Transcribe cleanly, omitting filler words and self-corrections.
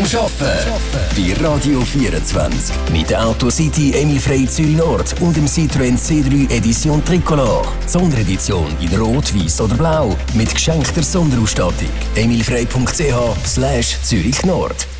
Arbeiten. Bei Radio 24. Mit der Autocity Emil Frey Zürich Nord und dem Citroën C3 Edition Tricolor. Sonderedition in Rot, Weiß oder Blau. Mit geschenkter Sonderausstattung. emilfrey.ch/Zürich Nord.